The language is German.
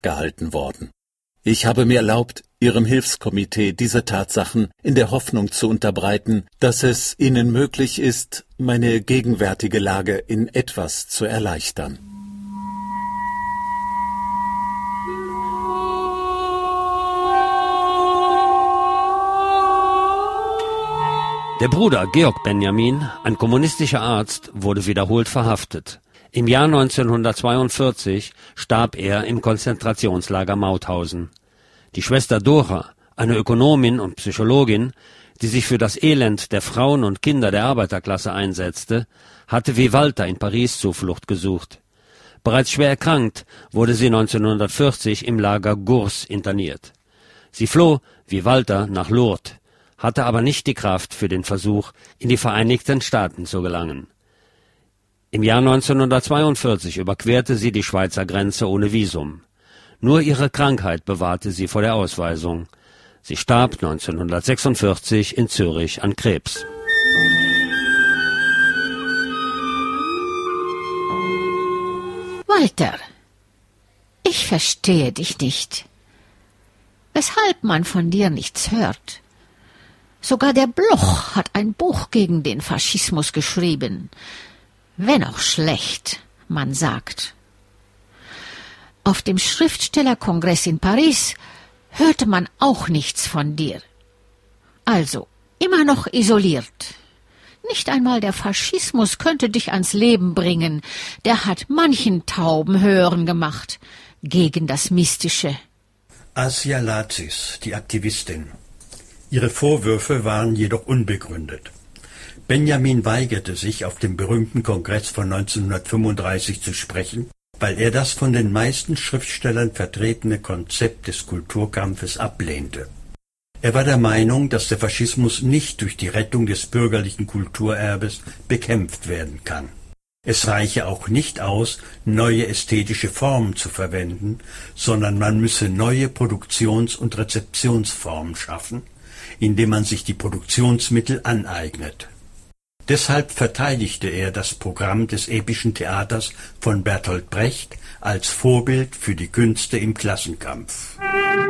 gehalten worden. Ich habe mir erlaubt, Ihrem Hilfskomitee diese Tatsachen in der Hoffnung zu unterbreiten, dass es Ihnen möglich ist, meine gegenwärtige Lage in etwas zu erleichtern. Der Bruder Georg Benjamin, ein kommunistischer Arzt, wurde wiederholt verhaftet. Im Jahr 1942 starb er im Konzentrationslager Mauthausen. Die Schwester Dora, eine Ökonomin und Psychologin, die sich für das Elend der Frauen und Kinder der Arbeiterklasse einsetzte, hatte wie Walter in Paris Zuflucht gesucht. Bereits schwer erkrankt wurde sie 1940 im Lager Gurs interniert. Sie floh, wie Walter, nach Lourdes, hatte aber nicht die Kraft für den Versuch, in die Vereinigten Staaten zu gelangen. Im Jahr 1942 überquerte sie die Schweizer Grenze ohne Visum. Nur ihre Krankheit bewahrte sie vor der Ausweisung. Sie starb 1946 in Zürich an Krebs. Walter, ich verstehe dich nicht. Weshalb man von dir nichts hört? Sogar der Bloch hat ein Buch gegen den Faschismus geschrieben. Wenn auch schlecht, man sagt. Auf dem Schriftstellerkongress in Paris hörte man auch nichts von dir. Also, immer noch isoliert. Nicht einmal der Faschismus könnte dich ans Leben bringen. Der hat manchen Tauben hören gemacht gegen das Mystische. Asia Lazis, die Aktivistin. Ihre Vorwürfe waren jedoch unbegründet. Benjamin weigerte sich, auf dem berühmten Kongress von 1935 zu sprechen, weil er das von den meisten Schriftstellern vertretene Konzept des Kulturkampfes ablehnte. Er war der Meinung, dass der Faschismus nicht durch die Rettung des bürgerlichen Kulturerbes bekämpft werden kann. Es reiche auch nicht aus, neue ästhetische Formen zu verwenden, sondern man müsse neue Produktions- und Rezeptionsformen schaffen, indem man sich die Produktionsmittel aneignet. Deshalb verteidigte er das Programm des epischen Theaters von Bertolt Brecht als Vorbild für die Künste im Klassenkampf.